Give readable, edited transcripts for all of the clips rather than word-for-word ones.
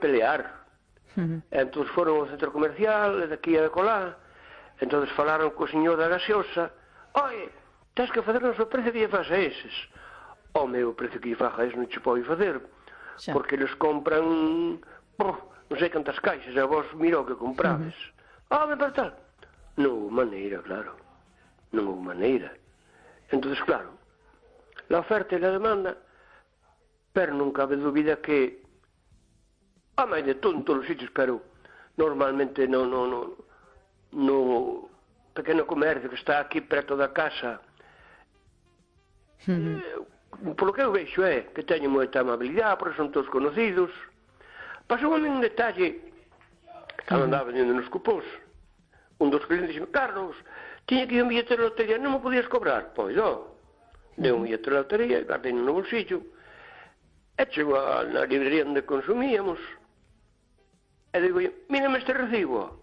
pelear. Entón foron ao centro comercial, de aquí e de colá, entón falaron co señor da gaseosa, oi, tens que facernos o precio que lle faz a eses. O meu precio que lle faz a eses non che pode facer, porque eles compran, non sei cantas caixas, e vos mira o que comprades. Me para tal. Non houve maneira, claro. Non houve maneira. Entón, claro, la oferta e la demanda, pero non cabe dúbida que máis de todo en todos os sitios, pero normalmente no pequeno comercio que está aquí preto da casa, polo que eu vexo é que teñen moita amabilidade, porque son todos conocidos. Pasou a mí un detalle cando andaba vendendo nos cupós. Un dos clientes dixo, Carlos, tiña que ir un billete de lotería, non me podías cobrar? Pois, deu un billete de lotería, guardei no bolsillo, e chego na librería onde consumíamos, e digo, mírame este recibo.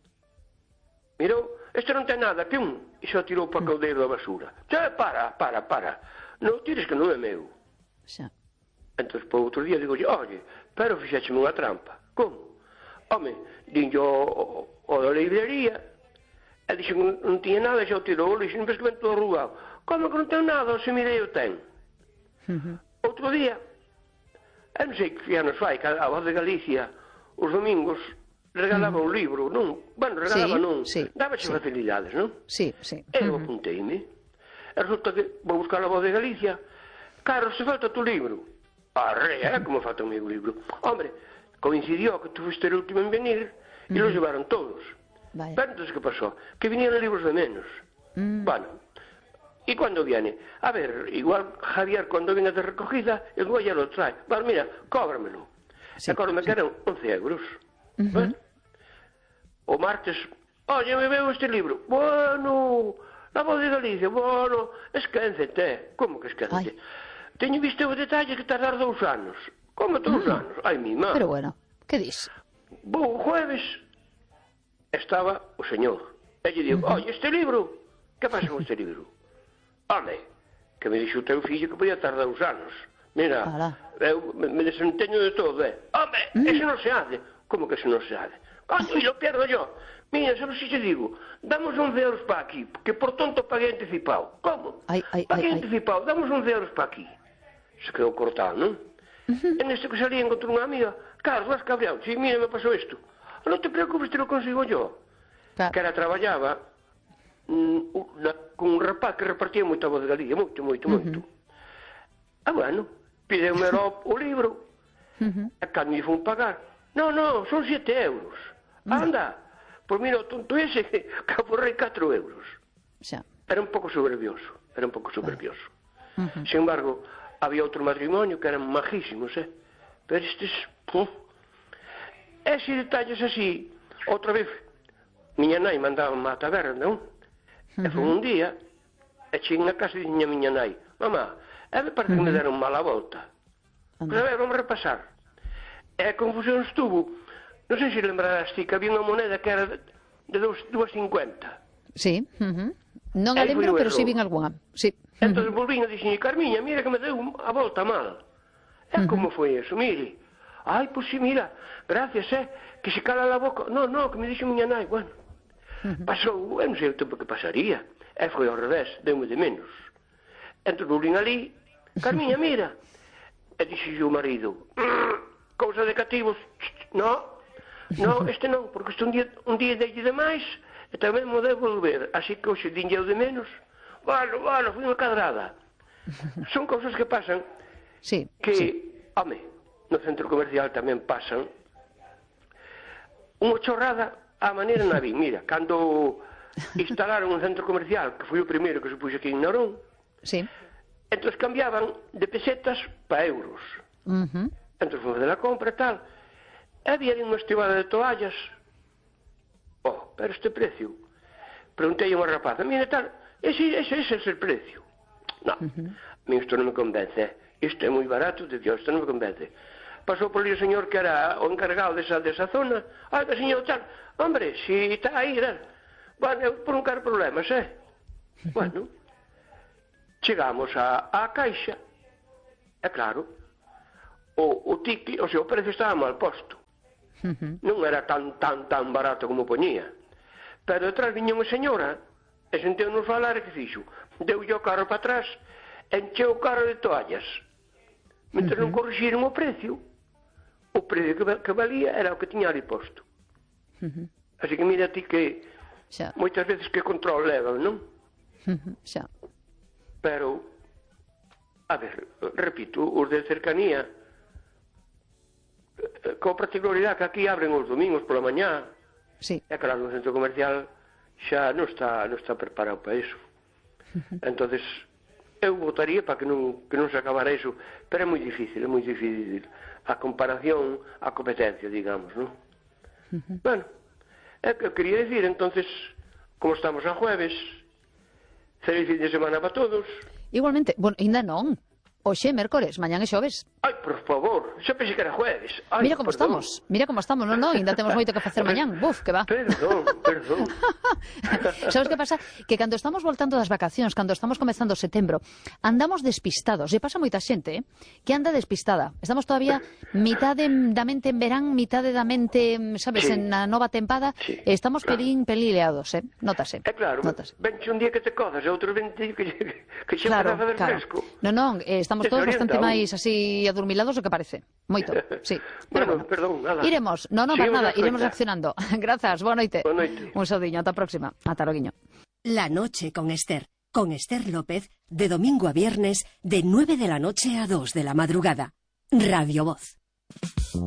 Mirou, este non ten nada, pium, e só tirou para o caldeiro da basura. Para, non tires que non é meu. Entón, por outro día, digo, oye, pero fixécheme unha trampa. Como? Home, dinlle o da librería, e dixo que non tiña nada, xa o tirou o lixo, non ves que ven todo arrugado. Como que non ten nada, se mirei o ten. Outro día, non sei que anos fai, que a Voz de Galicia, os domingos, regalaba un libro, non? Bueno, regalaba non, dábache facilidades, non? E eu apunteime. E resulta que vou buscar a Voz de Galicia, Carlos, se falta tu libro. Como falta o meu libro? Hombre, coincidió que tú fuiste el último en venir y los llevaron todos. Pero entonces, ¿qué pasó? Que vinieron libros de menos. Bueno, ¿y cuándo viene? A ver, igual Javier cuando viene de recogida, el güey ya lo trae. Bueno, mira, cóbramelo. Me quedan 11 euros. Bueno, o martes, oye, me veo este libro. Bueno, la Voz de Galicia, bueno, esquéncete. ¿Cómo que esquéncete? Teño visto o detalle que tardar 2 anos. Como 2 anos? Ai, mi má. Pero bueno, que dis? Vou o jueves, estaba o señor. E lle digo, oi, este libro, que pasa con este libro? Home, que me dixo o teu fillo que podía tardar 2 anos. Mira, eu me desenteño de todo, Home, ese non se hace. Como que ese non se hace? E lo pierdo yo. Mira, sabes si te digo, damos 11 euros para aquí, que por tonto paguei anticipado. Como? Paguei anticipado, damos 11 euros para aquí. Se quedou cortado, non? En este que salí encontré unha amiga, Carlos, vas cabreado, si, mira, me pasou isto. Non te preocupes, te lo consigo yo. Que era traballaba con un rapaz que repartía moita Voz de Galicia, moito. Bueno, pideume o libro, e cando me fun pagar, non, son 7 euros. Anda, pois mira, o tonto ese que aforrei 4 euros. Era un pouco soberbioso. Sin embargo, había outro matrimonio que eran majísimos, pero estes, ese detalles así, outra vez, miña nai mandaba a taberna, non? E foi un día, e cheguei na casa e diña miña nai, mamá, me parece que me deron mal a volta. Pero a ver, vamos repasar. E a confusión estuvo, non sei se lembrarás ti, que había unha moneda que era de 2,50. Sí, non a lembro, pero si vin algunha, sí. Entón volvín a dixen, Carmiña, mira que me deu a volta mal. E como foi eso? Mire, ai, pois si, mira, gracias, que se cala a boca. Non, que me dixo miña nai, bueno. Pasou, eu non sei o tempo que pasaría. E foi ao revés, deu-me de menos. Entón volvín ali, Carmiña, mira. E dixo o marido, cousa de cativos, non, este non, porque este un día deille de máis, e tamén mo debo volver, así que hoxe dinlle de menos. Bueno, foi unha cadrada. Son cousas que pasan que, home, no centro comercial tamén pasan unha chorrada á maneira na vi. Mira, cando instalaron un centro comercial, que foi o primeiro que se puxo aquí en Narón, entón cambiaban de pesetas para euros. Entón fomos de la compra e tal, e había unha estibada de toallas. Pero este precio, preguntei a unha rapaza, mira tal, ese é el precio. Non, isto non me convence, isto é moi barato, isto non me convence. Pasou por ali o señor que era o encargado desa zona, señor tal, hombre, si está aí, bueno, por non quero problemas, Bueno, chegamos á caixa, e claro, o ticket, o precio estaba mal posto. Non era tan barato como poñía. Pero detrás viña unha señora, e senteu-nos falar e que fixo? Deu-lle o carro para atrás, encheu o carro de toallas. Mentre non corrixiron o precio que valía era o que tiña ali posto. Así que mira ti que moitas veces que control levan, non? Xa. Pero, a ver, repito, os de cercanía, con particularidade que aquí abren os domingos pola mañá, e claro, no centro comercial xa non está preparado para iso. Entonces, eu votaría para que non se acabara iso, pero é moi difícil a comparación, a competencia, digamos, non? Bueno, é que eu quería decir, entonces, como estamos a jueves, feliz fin de semana para todos. Igualmente, bueno, ainda non. Hoxe é mércores, mañán é xoves. Ai, por favor, xa pensei que era jueves. Ai, mira como estamos, non, ainda temos moito que facer mañán. Buf, que va. Perdón. Sabes que pasa? Que cando estamos voltando das vacacións, cando estamos comezando setembro, andamos despistados. E pasa moita xente, que anda despistada. Estamos todavía mitade da mente en verán, mitade da mente, sabes, en a nova tempada, e estamos pelín leados, nótase. É claro, venche un día que te cozas, e outro vente que xa empezas a ver fresco. Non, estamos todos bastante máis así adormilados do que parece. Moito, sí. Bueno, perdón, nada. Iremos, iremos reaccionando. Grazas, boa noite. Boa noite. Un saudiño, ata a próxima. Ata loguiño. La noche con Esther López, de domingo a viernes, de 9 de la noche a 2 de la madrugada. Radio Voz.